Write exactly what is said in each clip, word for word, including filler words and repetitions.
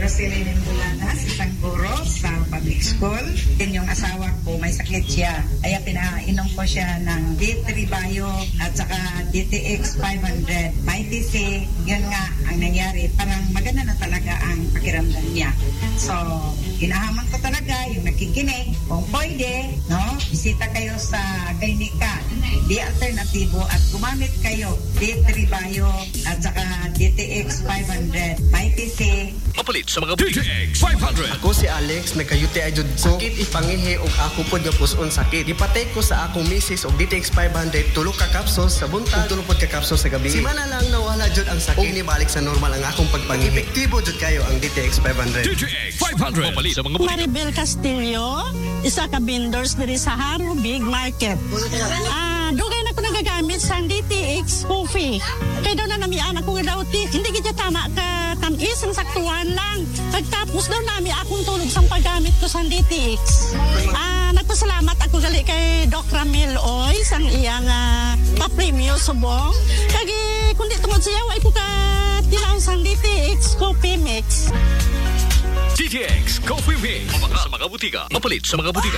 Roselyn Bulanas, isang guro sa public school. Din yung asawa ko, may sakit siya. Kaya pinainom ko siya ng D three Bio at saka D T X five hundred. May T C, yun nga ang nangyari. Parang maganda na talaga ang pakiramdam niya. So, hinahaman ko talaga yung nakikinig. Kung pwede, no, bisita kayo sa klinika, di alternatibo at gumamit kayo D three Bio at saka D T X five hundred. May T C. Mapalit sa mga D T X five hundred. Ako si Alex, nagkayuti ajud ko. Sakit ipangihi og ako pod nga puson sakit. Gipatay ko sa akong misis og D T X five hundred tulo ka kapsos sa buntag, tulo pod ka kapsos sa gabi. Simana lang nawala jud ang sakit. Og nibalik sa normal ang akong pagpangihi. Epektibo jud kayo ang D T X five hundred. D T X five hundred. Mapalit sa mga butika. Maribel Castillo, isa ka vendors diri sa Haro Big Market. Ah, dugay na ko nagagamit sa D T X coffee. Kaya daw na namian ako daw ti, hindi kita tama ka tamis ang saktuan lang. Pagtapos daw nami akong tulog sa paggamit ko sa D T X. Ah, nagpasalamat ako gali kay Doc Ramil Oil sang iyang uh, pa-premium subong. Kagi kundi tungod siya way ko ka tilaw sa D T X coffee mix. D T X Coffee Mix. Mabaka sa mga butika. Mapalit sa mga butika.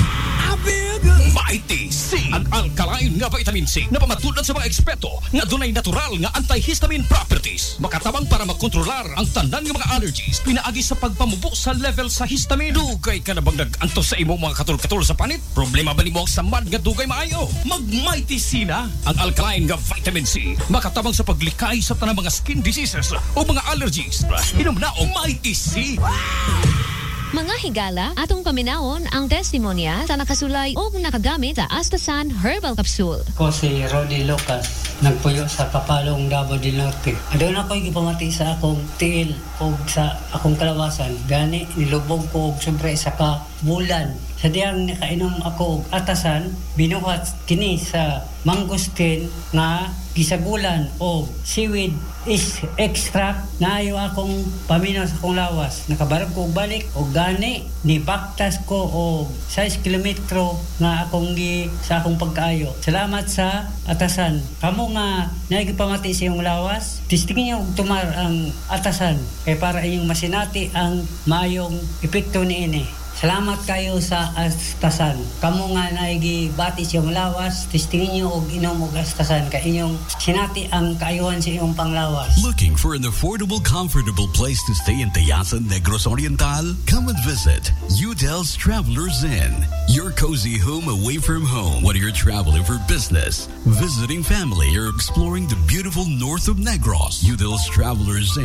Mighty C. Ang alkaline nga vitamin C na pamatulad sa mga eksperto nga dunay natural nga antihistamine properties. Makatabang para makontrolar ang tanan nga mga allergies. Pinaagi sa pagpamubo sa level sa histamine. Dugay ka na bang nag-antos sa imong mga katul-katul sa panit? Problema ba nimo ang samad nga dugay maayo? Mag Mighty C na. Ang alkaline nga vitamin C makatabang sa paglikay sa tanang mga skin diseases o mga allergies. Inom na og Mighty C. Mga higala, atong paminawon ang testimonya sa nakasulay o nakagamit sa Astasan Herbal Capsule. Ako si Rodi Lucas, nagpuyo sa Kapalong, Davao del Norte. Doon ako'y gipamati sa akong tiil o sa akong kalawasan. Gani, nilubog ko og siyempre sa kabulan. Sa diyang nakainom ako og atasan, binuhat kini sa mangosteen nga gisagulan o seaweed is extract na ayo akong paminaw sa akong lawas. Nakabarog ko og balik o gani ni baktas ko og sais kilometro nga akong gi sa akong pagkaayo. Salamat sa atasan. Kamo nga nagipamati sa iyong lawas, tistingin niyo og tumar ang atasan kay para inyong masinati ang maayong epekto niini. Salamat kayo sa Astasan. Kamu nga naigibati siyang lawas, testingin niyo og inom og Astasan kay inyong sinati ang kaayuhan sa iyong panglawas. Looking for an affordable, comfortable place to stay in Tayasan, Negros Oriental? Come and visit Udel's Travelers Inn. Your cozy home away from home. Whether you're traveling for business, visiting family, or exploring the beautiful north of Negros, Udel's Travelers Inn